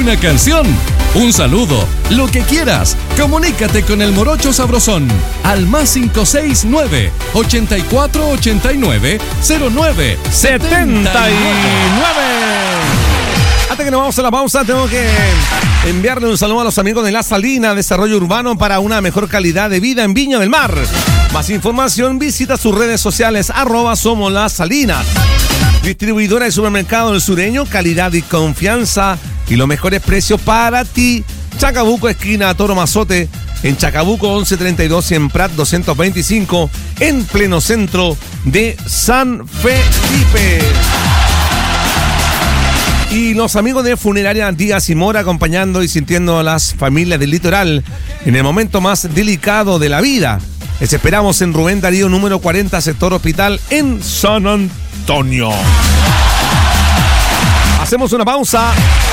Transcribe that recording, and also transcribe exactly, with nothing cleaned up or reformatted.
una canción, un saludo, lo que quieras. Comunícate con el Morocho Sabrosón al más cinco seis nueve, ochenta y cuatro ochenta y nueve, cero nueve setenta y nueve. Antes que nos vamos a la pausa, tengo que enviarle un saludo a los amigos de La Salina, Desarrollo Urbano para una mejor calidad de vida en Viña del Mar. Más información, visita sus redes sociales, arroba Somos Las Salinas. Distribuidora de supermercado del Sureño, calidad y confianza y los mejores precios para ti. Chacabuco, esquina Toro Mazote, en Chacabuco once treinta y dos y en Prat doscientos veinticinco, en pleno centro de San Felipe. Y los amigos de Funeraria Díaz y Mora acompañando y sintiendo a las familias del litoral en el momento más delicado de la vida. Les esperamos en Rubén Darío número cuarenta, sector Hospital, en San Antonio. Hacemos una pausa.